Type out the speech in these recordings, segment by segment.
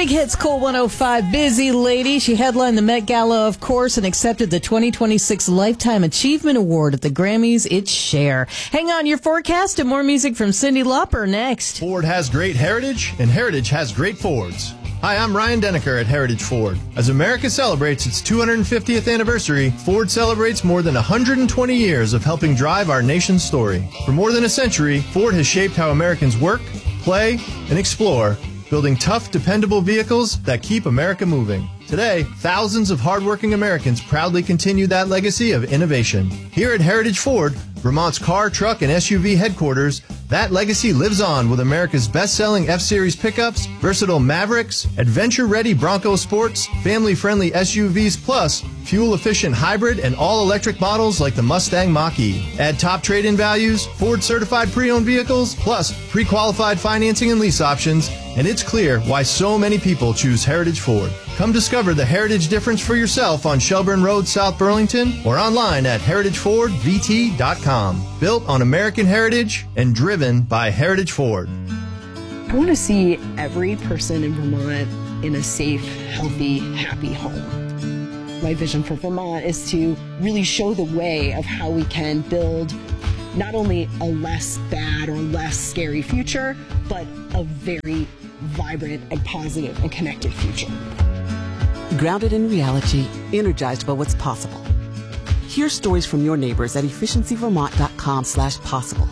Big Hits Cool 105, busy lady. She headlined the Met Gala, of course, and accepted the 2026 Lifetime Achievement Award at the Grammys. It's Cher. Hang on your forecast and more music from Cyndi Lauper next. Ford has great heritage, and heritage has great Fords. Hi, I'm Ryan Denneker at Heritage Ford. As America celebrates its 250th anniversary, Ford celebrates more than 120 years of helping drive our nation's story. For more than a century, Ford has shaped how Americans work, play, and explore, building tough, dependable vehicles that keep America moving. Today, thousands of hardworking Americans proudly continue that legacy of innovation. Here at Heritage Ford, Vermont's car, truck, and SUV headquarters, that legacy lives on with America's best-selling F-Series pickups, versatile Mavericks, adventure-ready Bronco Sports, family-friendly SUVs, plus fuel-efficient hybrid and all-electric models like the Mustang Mach-E. Add top trade-in values, Ford-certified pre-owned vehicles, plus pre-qualified financing and lease options, and it's clear why so many people choose Heritage Ford. Come discover the Heritage difference for yourself on Shelburne Road, South Burlington, or online at heritagefordvt.com. Built on American heritage and driven by Heritage Ford. I want to see every person in Vermont in a safe, healthy, happy home. My vision for Vermont is to really show the way of how we can build not only a less bad or less scary future, but a very vibrant and positive and connected future. Grounded in reality, energized by what's possible. Hear stories from your neighbors at efficiencyvermont.com/possible.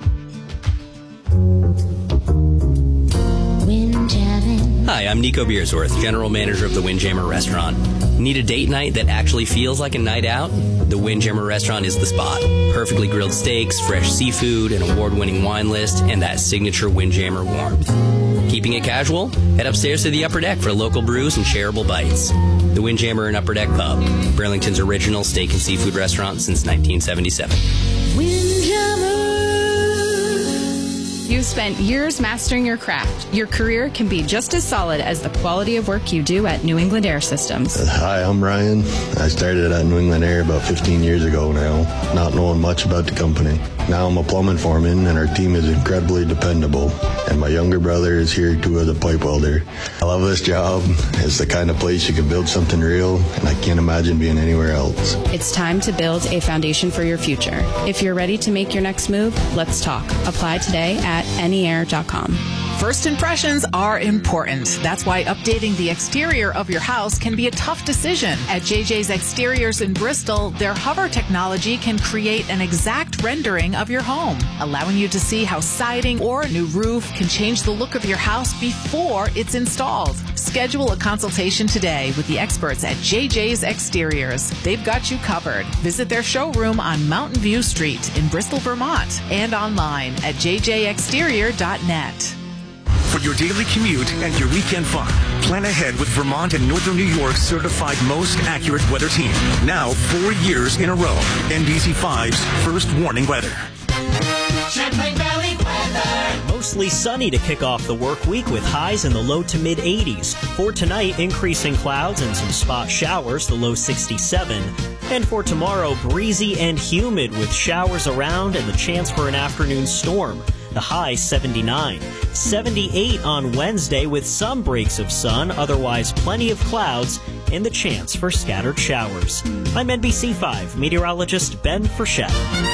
Hi, I'm Nico Beersworth, General Manager of the Windjammer Restaurant. Need a date night that actually feels like a night out? The Windjammer Restaurant is the spot. Perfectly grilled steaks, fresh seafood, an award-winning wine list, and that signature Windjammer warmth. Keeping it casual? Head upstairs to the upper deck for local brews and shareable bites. The Windjammer and Upper Deck Pub, Burlington's original steak and seafood restaurant since 1977. You've spent years mastering your craft. Your career can be just as solid as the quality of work you do at New England Air Systems. Hi, I'm Ryan. I started at New England Air about 15 years ago now, not knowing much about the company. Now I'm a plumbing foreman, and our team is incredibly dependable. And my younger brother is here too as a pipe welder. I love this job. It's the kind of place you can build something real, and I can't imagine being anywhere else. It's time to build a foundation for your future. If you're ready to make your next move, let's talk. Apply today at neair.com. First impressions are important. That's why updating the exterior of your house can be a tough decision. At JJ's Exteriors in Bristol, their hover technology can create an exact rendering of your home, allowing you to see how siding or a new roof can change the look of your house before it's installed. Schedule a consultation today with the experts at JJ's Exteriors. They've got you covered. Visit their showroom on Mountain View Street in Bristol, Vermont, and online at jjexterior.net. For your daily commute and your weekend fun, plan ahead with Vermont and Northern New York's certified most accurate weather team. Now 4 years in a row. NBC5's First Warning Weather. Champlain Valley weather. Mostly sunny to kick off the work week with highs in the low to mid 80s. For tonight, increasing clouds and some spot showers, the low 67. And for tomorrow, breezy and humid with showers around and the chance for an afternoon storm. The high 79. 78 on Wednesday with some breaks of sun, otherwise plenty of clouds and the chance for scattered showers. I'm NBC5 meteorologist Ben Frechette.